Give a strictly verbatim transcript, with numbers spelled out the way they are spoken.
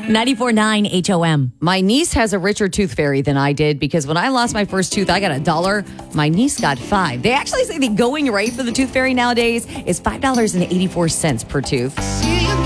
ninety-four point nine H O M. My niece has a richer tooth fairy than I did because when I lost my first tooth, I got a dollar. My niece got five. They actually say the going rate for the tooth fairy nowadays is five dollars and eighty-four cents per tooth.